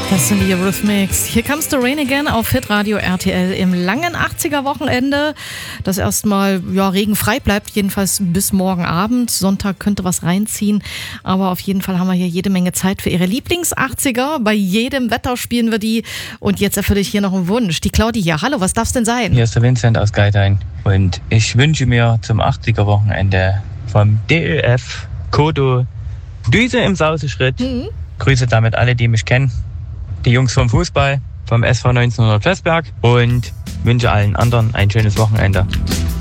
Das sind die Eurythmics. Here Comes the Rain Again auf Hitradio RTL im langen 80er-Wochenende, das erstmal regenfrei bleibt, jedenfalls bis morgen Abend. Sonntag könnte was reinziehen, aber auf jeden Fall haben wir hier jede Menge Zeit für Ihre Lieblings-80er. Bei jedem Wetter spielen wir die und jetzt erfülle ich hier noch einen Wunsch. Die Claudia hier. Hallo, was darf's denn sein? Hier ist der Vincent aus Geithain und ich wünsche mir zum 80er-Wochenende vom DÖF Kodo Düse im Sauseschritt. Grüße damit alle, die mich kennen. Die Jungs vom Fußball, vom SV 1900 Vestberg und wünsche allen anderen ein schönes Wochenende.